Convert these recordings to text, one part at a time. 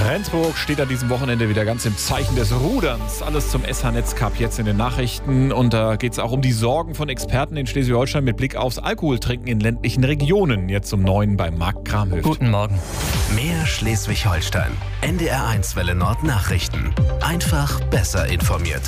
Rendsburg steht an diesem Wochenende wieder ganz im Zeichen des Ruderns. Alles zum SH-Netz Cup jetzt in den Nachrichten. Und da geht es auch um die Sorgen von Experten in Schleswig-Holstein mit Blick aufs Alkoholtrinken in ländlichen Regionen. Jetzt um 9 bei Marc Kramhöft. Guten Morgen. Mehr Schleswig-Holstein. NDR1 Welle Nord Nachrichten. Einfach besser informiert.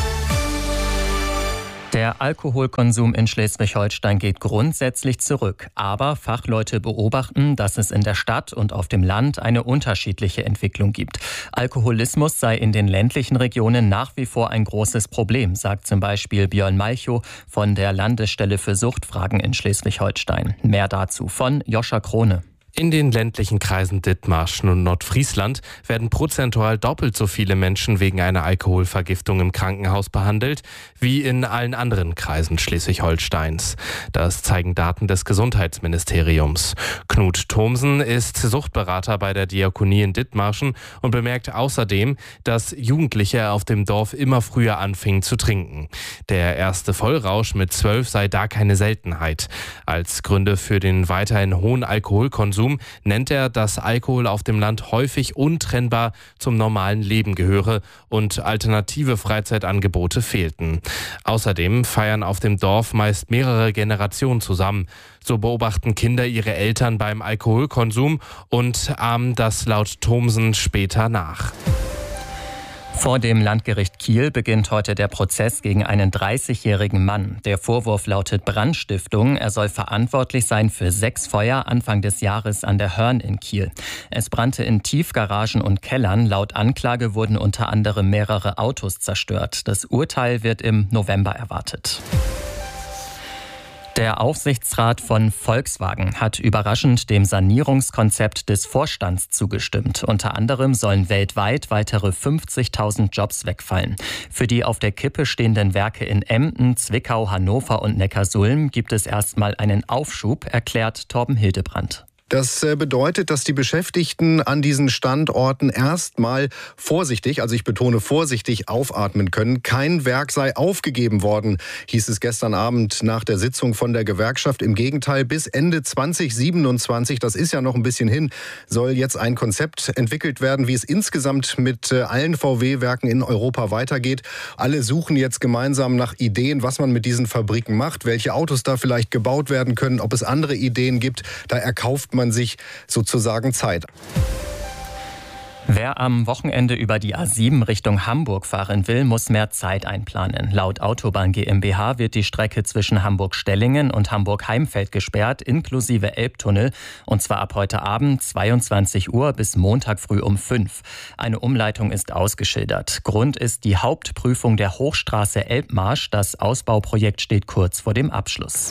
Der Alkoholkonsum in Schleswig-Holstein geht grundsätzlich zurück. Aber Fachleute beobachten, dass es in der Stadt und auf dem Land eine unterschiedliche Entwicklung gibt. Alkoholismus sei in den ländlichen Regionen nach wie vor ein großes Problem, sagt zum Beispiel Björn Malchow von der Landesstelle für Suchtfragen in Schleswig-Holstein. Mehr dazu von Joscha Krone. In den ländlichen Kreisen Dithmarschen und Nordfriesland werden prozentual doppelt so viele Menschen wegen einer Alkoholvergiftung im Krankenhaus behandelt, wie in allen anderen Kreisen Schleswig-Holsteins. Das zeigen Daten des Gesundheitsministeriums. Knut Thomsen ist Suchtberater bei der Diakonie in Dithmarschen und bemerkt außerdem, dass Jugendliche auf dem Dorf immer früher anfingen zu trinken. Der erste Vollrausch mit 12 sei da keine Seltenheit. Als Gründe für den weiterhin hohen Alkoholkonsum nennt er, dass Alkohol auf dem Land häufig untrennbar zum normalen Leben gehöre und alternative Freizeitangebote fehlten. Außerdem feiern auf dem Dorf meist mehrere Generationen zusammen. So beobachten Kinder ihre Eltern beim Alkoholkonsum und ahmen das laut Thomsen später nach. Vor dem Landgericht Kiel beginnt heute der Prozess gegen einen 30-jährigen Mann. Der Vorwurf lautet Brandstiftung. Er soll verantwortlich sein für 6 Feuer Anfang des Jahres an der Hörn in Kiel. Es brannte in Tiefgaragen und Kellern. Laut Anklage wurden unter anderem mehrere Autos zerstört. Das Urteil wird im November erwartet. Der Aufsichtsrat von Volkswagen hat überraschend dem Sanierungskonzept des Vorstands zugestimmt. Unter anderem sollen weltweit weitere 50.000 Jobs wegfallen. Für die auf der Kippe stehenden Werke in Emden, Zwickau, Hannover und Neckarsulm gibt es erstmal einen Aufschub, erklärt Torben Hildebrandt. Das bedeutet, dass die Beschäftigten an diesen Standorten erstmal vorsichtig, also ich betone vorsichtig, aufatmen können. Kein Werk sei aufgegeben worden, hieß es gestern Abend nach der Sitzung von der Gewerkschaft. Im Gegenteil, bis Ende 2027, das ist ja noch ein bisschen hin, soll jetzt ein Konzept entwickelt werden, wie es insgesamt mit allen VW-Werken in Europa weitergeht. Alle suchen jetzt gemeinsam nach Ideen, was man mit diesen Fabriken macht, welche Autos da vielleicht gebaut werden können, ob es andere Ideen gibt. Da erkauft man sich sozusagen Zeit. Wer am Wochenende über die A7 Richtung Hamburg fahren will, muss mehr Zeit einplanen. Laut Autobahn GmbH wird die Strecke zwischen Hamburg-Stellingen und Hamburg-Heimfeld gesperrt, inklusive Elbtunnel, und zwar ab heute Abend 22 Uhr bis Montag früh um 5. Eine Umleitung ist ausgeschildert. Grund ist die Hauptprüfung der Hochstraße Elbmarsch. Das Ausbauprojekt steht kurz vor dem Abschluss.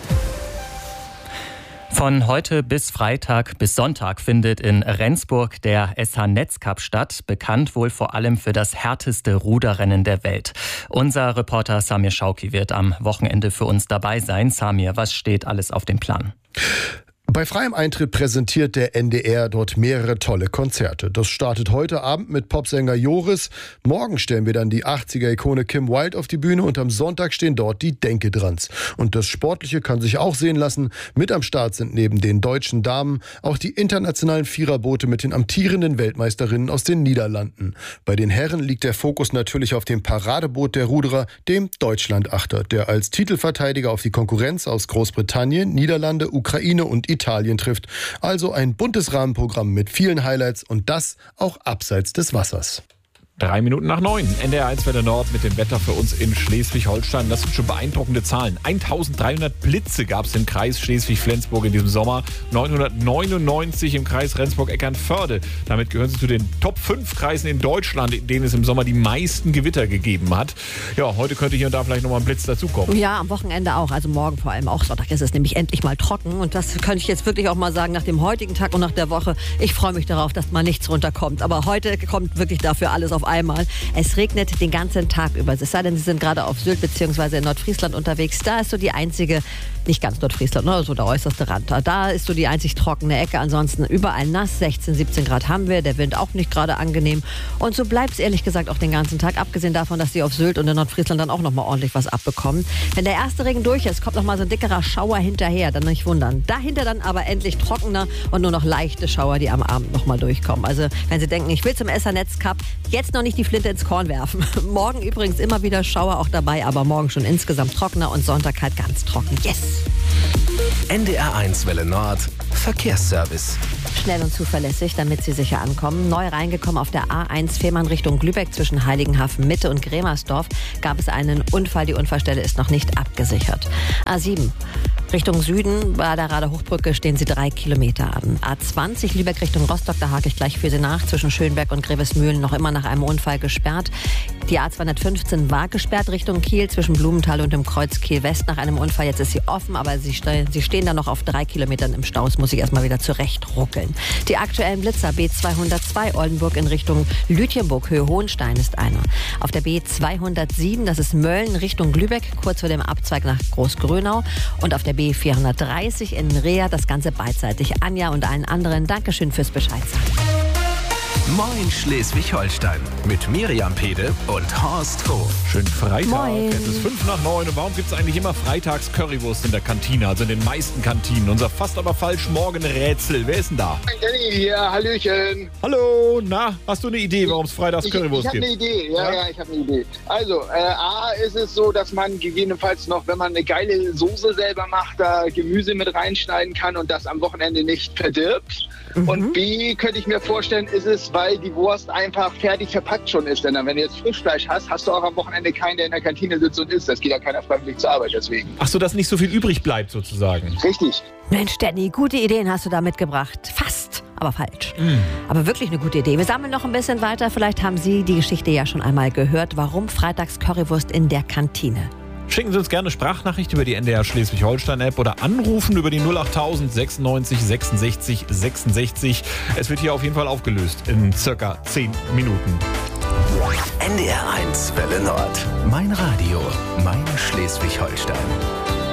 Von heute bis Freitag bis Sonntag findet in Rendsburg der SH-Netz Cup statt, bekannt wohl vor allem für das härteste Ruderrennen der Welt. Unser Reporter Samir Schauki wird am Wochenende für uns dabei sein. Samir, was steht alles auf dem Plan? Bei freiem Eintritt präsentiert der NDR dort mehrere tolle Konzerte. Das startet heute Abend mit Popsänger Joris. Morgen stellen wir dann die 80er-Ikone Kim Wilde auf die Bühne und am Sonntag stehen dort die Denke-Drans. Und das Sportliche kann sich auch sehen lassen. Mit am Start sind neben den deutschen Damen auch die internationalen Viererboote mit den amtierenden Weltmeisterinnen aus den Niederlanden. Bei den Herren liegt der Fokus natürlich auf dem Paradeboot der Ruderer, dem Deutschlandachter, der als Titelverteidiger auf die Konkurrenz aus Großbritannien, Niederlande, Ukraine und Italien trifft. Also ein buntes Rahmenprogramm mit vielen Highlights und das auch abseits des Wassers. 3 Minuten nach 9. NDR1 Welle Nord mit dem Wetter für uns in Schleswig-Holstein. Das sind schon beeindruckende Zahlen. 1300 Blitze gab es im Kreis Schleswig-Flensburg in diesem Sommer. 999 im Kreis Rendsburg-Eckernförde. Damit gehören sie zu den Top 5 Kreisen in Deutschland, in denen es im Sommer die meisten Gewitter gegeben hat. Ja, heute könnte hier und da vielleicht nochmal ein Blitz dazukommen. Ja, am Wochenende auch. Also morgen vor allem auch. Sonntag ist es nämlich endlich mal trocken. Und das könnte ich jetzt wirklich auch mal sagen nach dem heutigen Tag und nach der Woche. Ich freue mich darauf, dass mal nichts runterkommt. Aber heute kommt wirklich dafür alles auf einmal. Es regnet den ganzen Tag über. Es sei denn, Sie sind gerade auf Sylt bzw. in Nordfriesland unterwegs. Da ist so die einzige, nicht ganz Nordfriesland, so der äußerste Rand. Da ist so die einzig trockene Ecke. Ansonsten überall nass. 16, 17 Grad haben wir. Der Wind auch nicht gerade angenehm. Und so bleibt es ehrlich gesagt auch den ganzen Tag. Abgesehen davon, dass Sie auf Sylt und in Nordfriesland dann auch nochmal ordentlich was abbekommen. Wenn der erste Regen durch ist, kommt nochmal so ein dickerer Schauer hinterher. Dann nicht wundern. Dahinter dann aber endlich trockener und nur noch leichte Schauer, die am Abend nochmal durchkommen. Also wenn Sie denken, ich will zum Essernetz Cup, jetzt noch nicht die Flinte ins Korn werfen. Morgen übrigens immer wieder Schauer auch dabei, aber morgen schon insgesamt trockener und Sonntag halt ganz trocken. Yes! NDR1 Welle Nord Verkehrsservice. Schnell und zuverlässig, damit Sie sicher ankommen. Neu reingekommen auf der A1 Fehmarn Richtung Lübeck zwischen Heiligenhafen Mitte und Gremersdorf gab es einen Unfall. Die Unfallstelle ist noch nicht abgesichert. A7 Richtung Süden, bei der Rader-Hochbrücke stehen Sie 3 Kilometer an. A20 Lübeck Richtung Rostock, da hake ich gleich für Sie nach. Zwischen Schönberg und Grevesmühlen noch immer nach einem Unfall gesperrt. Die A215 war gesperrt Richtung Kiel zwischen Blumenthal und dem Kreuz Kiel West nach einem Unfall. Jetzt ist sie offen, aber Sie stehen da noch auf 3 Kilometern im Stau. Das muss ich erstmal wieder zurecht ruckeln. Die aktuellen Blitzer B202 Oldenburg in Richtung Lütjenburg, Höhe Hohenstein ist einer. Auf der B207, das ist Mölln Richtung Lübeck, kurz vor dem Abzweig nach Großgrönau. Und auf der B430 in Reha, das Ganze beidseitig. Anja und allen anderen, Dankeschön fürs Bescheid sagen. Moin Schleswig-Holstein mit Miriam Pede und Horst Vogt. Schönen Freitag. Moin. Es ist 8:55 und warum gibt es eigentlich immer freitags Currywurst in der Kantine, also in den meisten Kantinen? Unser fast aber falsch Morgenrätsel. Wer ist denn da? Danny hier, hallöchen. Hallo, na, hast du eine Idee, warum es freitags Currywurst Ich habe gibt? eine Idee, ja, ich habe eine Idee. Also, A ist es so, dass man gegebenenfalls noch, wenn man eine geile Soße selber macht, da Gemüse mit reinschneiden kann und das am Wochenende nicht verdirbt. Und B, könnte ich mir vorstellen, ist es, weil die Wurst einfach fertig verpackt schon ist. Denn wenn du jetzt Frischfleisch hast, hast du auch am Wochenende keinen, der in der Kantine sitzt und isst. Das geht ja keiner freiwillig zur Arbeit, deswegen. Ach so, dass nicht so viel übrig bleibt sozusagen. Richtig. Mensch, Danny, gute Ideen hast du da mitgebracht. Fast, aber falsch. Aber wirklich eine gute Idee. Wir sammeln noch ein bisschen weiter. Vielleicht haben Sie die Geschichte ja schon einmal gehört. Warum freitags Currywurst in der Kantine? Schicken Sie uns gerne Sprachnachricht über die NDR Schleswig-Holstein-App oder anrufen über die 08000 96 66 66. Es wird hier auf jeden Fall aufgelöst in circa 10 Minuten. NDR1 Welle Nord. Mein Radio, mein Schleswig-Holstein.